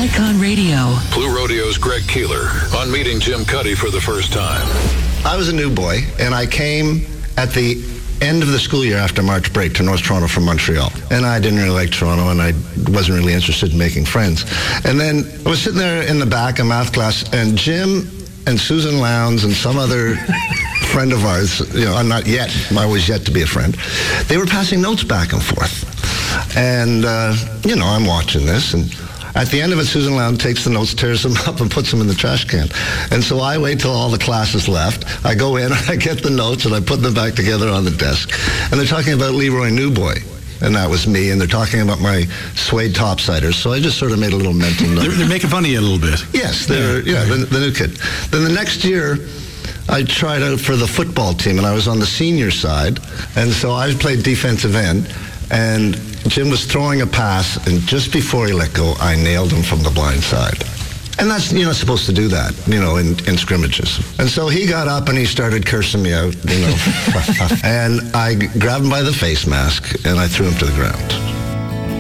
Icon Radio. Blue Rodeo's Greg Keeler on meeting Jim Cuddy for the first time. I was a new boy, and I came at the end of the school year after March break to North Toronto from Montreal. And I didn't really like Toronto, and I wasn't really interested in making friends. And then I was sitting there in the back of math class, and Jim and Susan Lowndes and some other friend of ours, I'm not yet, I was yet to be a friend, they were passing notes back and forth. And, I'm watching this, and at the end of it, Susan Lowndes takes the notes, tears them up, and puts them in the trash can. And so I wait till all the classes left. I go in, I get the notes, and I put them back together on the desk. And they're talking about Leroy Newboy. And that was me, and they're talking about my suede topsiders. So I just sort of made a little mental note. They're making fun of you a little bit. Yes, the new kid. Then the next year, I tried out for the football team, and I was on the senior side. And so I played defensive end, and Jim was throwing a pass, and just before he let go, I nailed him from the blind side. And that's, you're not supposed to do that, in scrimmages. And so he got up and he started cursing me out, And I grabbed him by the face mask and I threw him to the ground.